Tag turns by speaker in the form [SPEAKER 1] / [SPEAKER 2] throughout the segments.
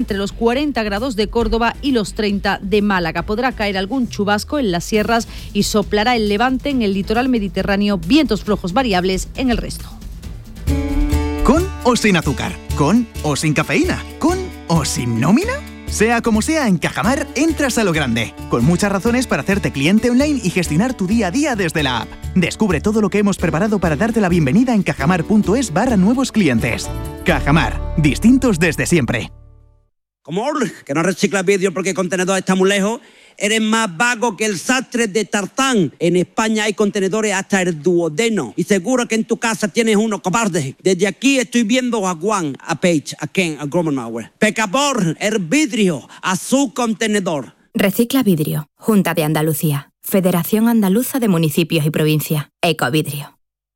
[SPEAKER 1] entre los 40 grados de Córdoba y los 30 de Málaga. Podrá caer algún chubasco en las sierras y soplará el levante en el litoral mediterráneo, vientos flojos variables en el resto.
[SPEAKER 2] ¿Con o sin azúcar? ¿Con o sin cafeína? ¿Con o sin nómina? Sea como sea, en Cajamar entras a lo grande, con muchas razones para hacerte cliente online y gestionar tu día a día desde la app. Descubre todo lo que hemos preparado para darte la bienvenida en cajamar.es/nuevos clientes. Cajamar, distintos desde siempre.
[SPEAKER 3] ¿Cómo? ¿Que no reciclas vidrio porque el contenedor está muy lejos? Eres más vago que el sastre de Tartán. En España hay contenedores hasta el duodeno. Y seguro que en tu casa tienes uno, cobarde. Desde aquí estoy viendo a Juan, a Paige, a Ken, a Gromenauer. Pecador, el vidrio, a su contenedor.
[SPEAKER 4] Recicla vidrio. Junta de Andalucía. Federación Andaluza de Municipios y Provincias. Ecovidrio.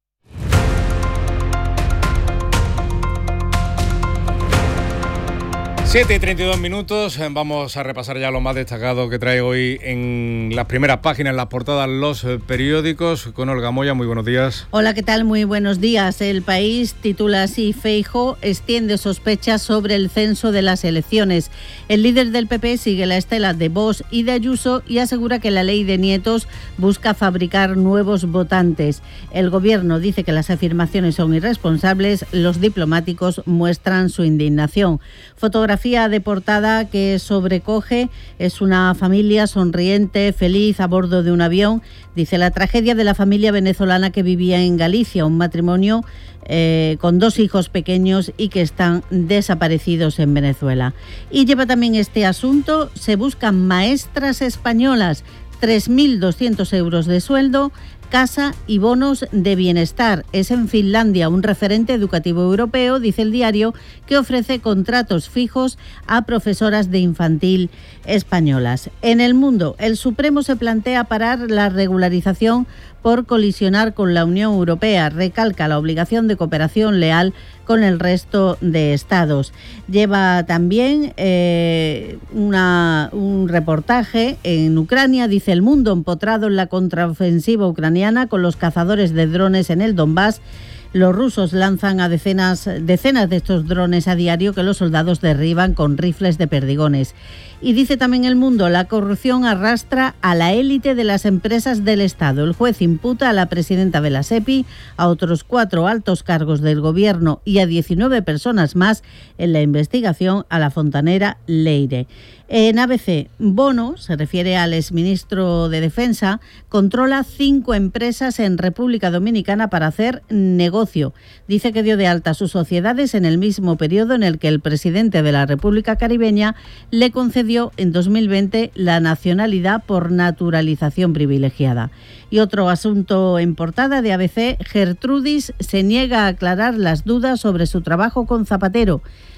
[SPEAKER 5] 7:32. Vamos a repasar ya lo más destacado que trae hoy en las primeras páginas, en las portadas, los periódicos. Con Olga Moya, muy buenos días.
[SPEAKER 6] Hola, ¿qué tal? Muy buenos días. El País titula así: Feijóo extiende sospechas sobre el censo de las elecciones. El líder del PP sigue la estela de Vox y de Ayuso y asegura que la ley de nietos busca fabricar nuevos votantes. El gobierno dice que las afirmaciones son irresponsables. Los diplomáticos muestran su indignación. Fotografía de portada que sobrecoge, es una familia sonriente, feliz, a bordo de un avión. Dice: la tragedia de la familia venezolana que vivía en Galicia, un matrimonio con 2 hijos pequeños y que están desaparecidos en Venezuela. Y lleva también este asunto: se buscan maestras españolas, 3.200 euros de sueldo, casa y bonos de bienestar. Es en Finlandia, un referente educativo europeo, dice el diario, que ofrece contratos fijos a profesoras de infantil españolas. En El Mundo, el Supremo se plantea parar la regularización por colisionar con la Unión Europea. Recalca la obligación de cooperación leal con el resto de estados. Lleva también un reportaje en Ucrania, dice El Mundo, empotrado en la contraofensiva ucraniana con los cazadores de drones en el Donbass. Los rusos lanzan a decenas de estos drones a diario que los soldados derriban con rifles de perdigones. Y dice también El Mundo: la corrupción arrastra a la élite de las empresas del Estado. El juez imputa a la presidenta de la SEPI, a otros 4 altos cargos del gobierno y a 19 personas más en la investigación a la fontanera Leire. En ABC, Bono, se refiere al exministro de Defensa, controla 5 empresas en República Dominicana para hacer negocio. Dice que dio de alta sus sociedades en el mismo periodo en el que el presidente de la República Caribeña le concedió en 2020 la nacionalidad por naturalización privilegiada. Y otro asunto en portada de ABC: Gertrudis se niega a aclarar las dudas sobre su trabajo con Zapatero.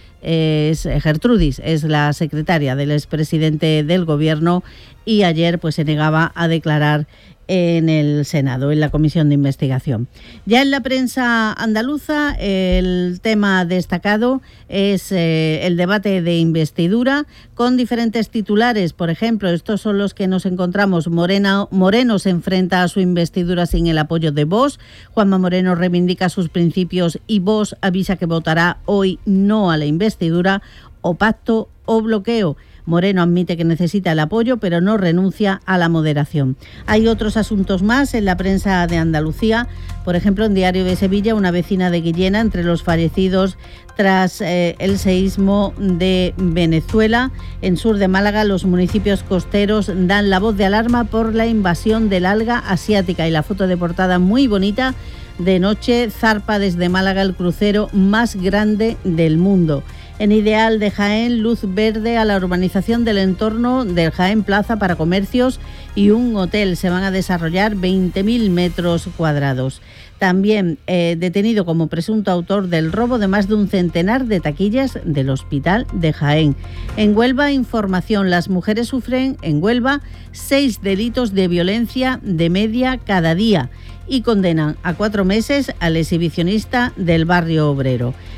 [SPEAKER 6] Gertrudis es la secretaria del expresidente del gobierno y ayer se negaba a declarar en el Senado, en la comisión de investigación. Ya en la prensa andaluza, el tema destacado es el debate de investidura con diferentes titulares. Por ejemplo, estos son los que nos encontramos. Moreno se enfrenta a su investidura sin el apoyo de Vox. Juanma Moreno reivindica sus principios y Vox avisa que votará hoy no a la investidura. O pacto o bloqueo. Moreno admite que necesita el apoyo, pero no renuncia a la moderación. Hay otros asuntos más en la prensa de Andalucía. Por ejemplo, en Diario de Sevilla, una vecina de Guillena entre los fallecidos tras el seísmo de Venezuela. En sur de Málaga, los municipios costeros dan la voz de alarma por la invasión del alga asiática. Y la foto de portada muy bonita: de noche zarpa desde Málaga el crucero más grande del mundo. En Ideal de Jaén, luz verde a la urbanización del entorno del Jaén Plaza para comercios y un hotel. Se van a desarrollar 20.000 metros cuadrados. También detenido como presunto autor del robo de más de un centenar de taquillas del Hospital de Jaén. En Huelva, información: las mujeres sufren en Huelva 6 delitos de violencia de media cada día y condenan a 4 meses al exhibicionista del barrio obrero.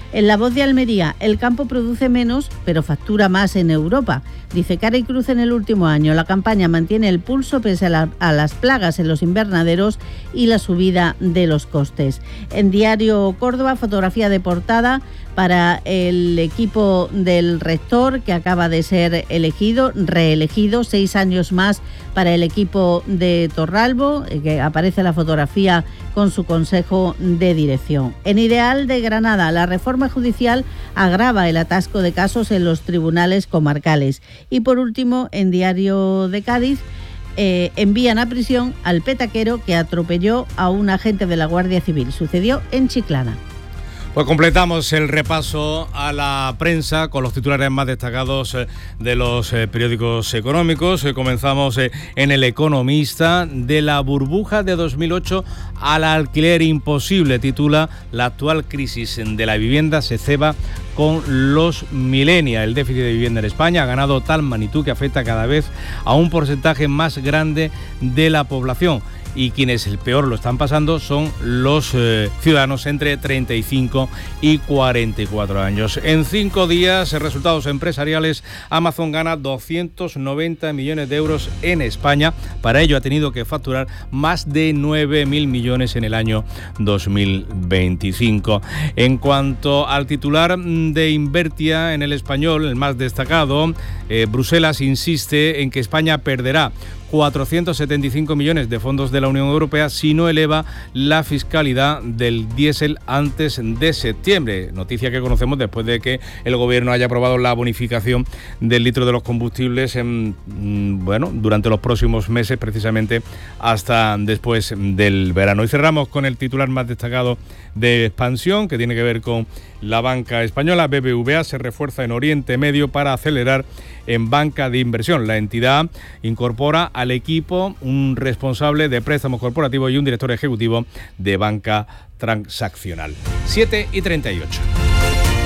[SPEAKER 6] En La Voz de Almería, el campo produce menos, pero factura más en Europa. Dice Cara y Cruz en el último año. La campaña mantiene el pulso pese a las plagas en los invernaderos y la subida de los costes. En Diario Córdoba, fotografía de portada para el equipo del rector, que acaba de ser reelegido, 6 años más para el equipo de Torralbo, que aparece la fotografía con su consejo de dirección. En Ideal de Granada, la reforma judicial agrava el atasco de casos en los tribunales comarcales. Y por último, en Diario de Cádiz, envían a prisión al petaquero que atropelló a un agente de la Guardia Civil. Sucedió en Chiclana.
[SPEAKER 5] Pues completamos el repaso a la prensa con los titulares más destacados de los periódicos económicos. Comenzamos en El Economista. De la burbuja de 2008 al alquiler imposible, titula: la actual crisis de la vivienda se ceba con los millennials. El déficit de vivienda en España ha ganado tal magnitud que afecta cada vez a un porcentaje más grande de la población. Y quienes el peor lo están pasando son los ciudadanos entre 35 y 44 años. En 5 días, resultados empresariales, Amazon gana 290 millones de euros en España. Para ello ha tenido que facturar más de 9.000 millones en el año 2025. En cuanto al titular de Invertia en El Español, el más destacado, Bruselas insiste en que España perderá 475 millones de fondos de la Unión Europea si no eleva la fiscalidad del diésel antes de septiembre. Noticia que conocemos después de que el Gobierno haya aprobado la bonificación del litro de los combustibles durante los próximos meses, precisamente hasta después del verano. Y cerramos con el titular más destacado de Expansión, que tiene que ver con la banca española. BBVA se refuerza en Oriente Medio para acelerar en banca de inversión. La entidad incorpora al equipo un responsable de préstamos corporativos y un director ejecutivo de banca transaccional. 7:38.